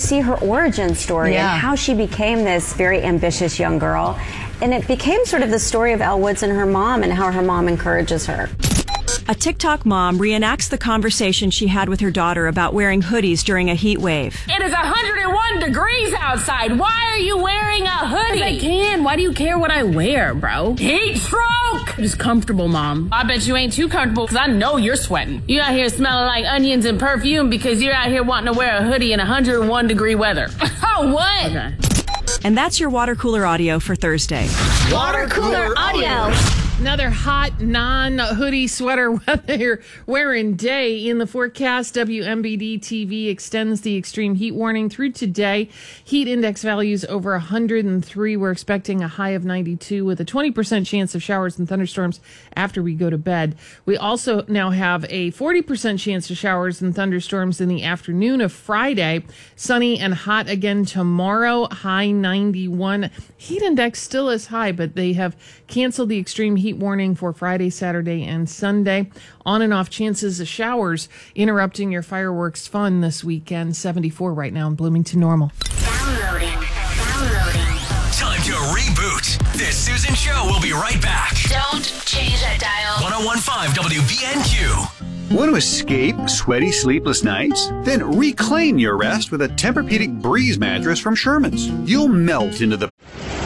see her origin story and how she became this very ambitious young girl. And it became sort of the story of Elle Woods and her mom and how her mom encourages her. A TikTok mom reenacts the conversation she had with her daughter about wearing hoodies during a heat wave. It is 101 degrees outside. Why are you wearing a hoodie? I can. Why do you care what I wear, bro? Heat stroke! I'm just comfortable, Mom. I bet you ain't too comfortable because I know you're sweating. You out here smelling like onions and perfume because you're out here wanting to wear a hoodie in 101 degree weather. Oh, what? Okay. And that's your water cooler audio for Thursday. Water cooler audio. Another hot, non-hoodie sweater weather wearing day in the forecast. WMBD TV extends the extreme heat warning through today. Heat index values over 103. We're expecting a high of 92 with a 20% chance of showers and thunderstorms after we go to bed. We also now have a 40% chance of showers and thunderstorms in the afternoon of Friday. Sunny and hot again tomorrow, high 91. Heat index still is high, but they have canceled the extreme heat warning for Friday, Saturday, and Sunday. On and off chances of showers interrupting your fireworks fun this weekend. 74 right now in Bloomington Normal. Downloading. Time to reboot. This Susan Show will be right back. Don't change that dial. 101.5 WBNQ. Want to escape sweaty, sleepless nights? Then reclaim your rest with a Tempur-Pedic Breeze mattress from Sherman's. You'll melt into the...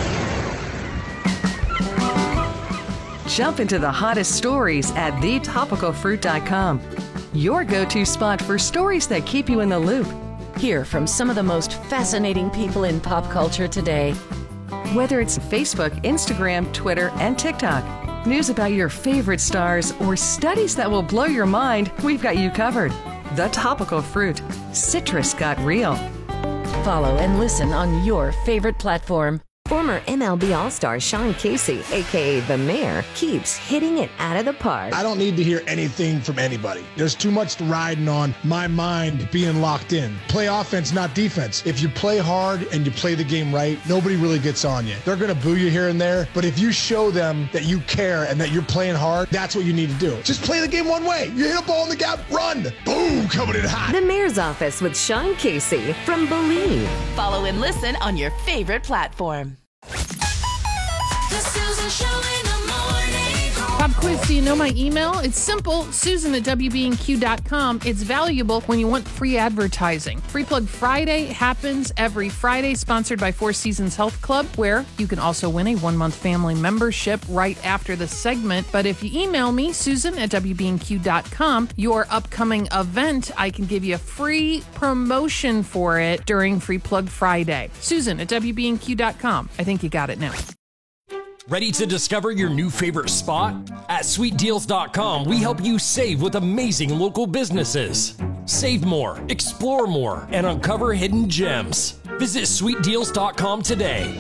Jump into the hottest stories at thetopicalfruit.com. Your go-to spot for stories that keep you in the loop. Hear from some of the most fascinating people in pop culture today. Whether it's Facebook, Instagram, Twitter, and TikTok, news about your favorite stars, or studies that will blow your mind, we've got you covered. The Topical Fruit. Citrus got real. Follow and listen on your favorite platform. Former MLB All-Star Sean Casey, a.k.a. The Mayor, keeps hitting it out of the park. I don't need to hear anything from anybody. There's too much riding on my mind being locked in. Play offense, not defense. If you play hard and you play the game right, nobody really gets on you. They're going to boo you here and there, but if you show them that you care and that you're playing hard, that's what you need to do. Just play the game one way. You hit a ball in the gap, run. Boom, coming in hot. The Mayor's Office with Sean Casey from Believe. Follow and listen on your favorite platform. The Susan Show in the morning. Pop quiz, do you know my email? It's simple, Susan@WBNQ.com. It's valuable when you want free advertising. Free Plug Friday happens every Friday, sponsored by Four Seasons Health Club, where you can also win a 1-month family membership right after the segment. But if you email me, Susan@WBNQ.com, your upcoming event, I can give you a free promotion for it during Free Plug Friday. Susan@WBNQ.com. I think you got it now. Ready to discover your new favorite spot? At sweetdeals.com, we help you save with amazing local businesses. Save more, explore more, and uncover hidden gems. Visit sweetdeals.com today.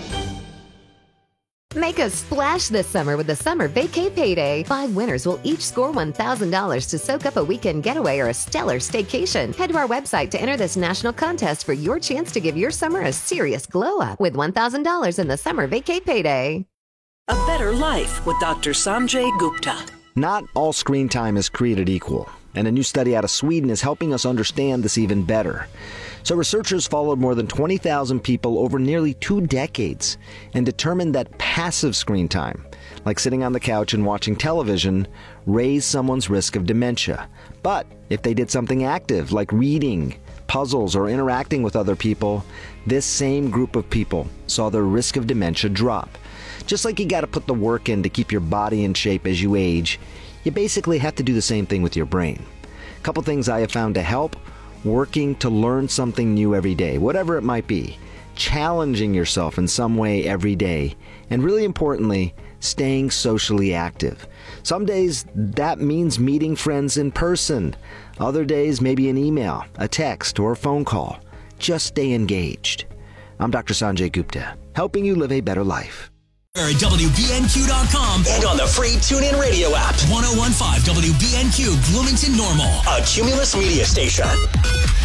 Make a splash this summer with the Summer Vacay Payday. 5 winners will each score $1,000 to soak up a weekend getaway or a stellar staycation. Head to our website to enter this national contest for your chance to give your summer a serious glow-up with $1,000 in the Summer Vacay Payday. A Better Life with Dr. Sanjay Gupta. Not all screen time is created equal, and a new study out of Sweden is helping us understand this even better. So researchers followed more than 20,000 people over nearly 2 decades and determined that passive screen time, like sitting on the couch and watching television, raised someone's risk of dementia. But if they did something active, like reading, puzzles, or interacting with other people, this same group of people saw their risk of dementia drop. Just like you got to put the work in to keep your body in shape as you age, you basically have to do the same thing with your brain. A couple things I have found to help: working to learn something new every day, whatever it might be, challenging yourself in some way every day, and really importantly, staying socially active. Some days that means meeting friends in person. Other days, maybe an email, a text, or a phone call. Just stay engaged. I'm Dr. Sanjay Gupta, helping you live a better life. At WBNQ.com and on the free TuneIn Radio app. 101.5 WBNQ, Bloomington Normal, a Cumulus media station.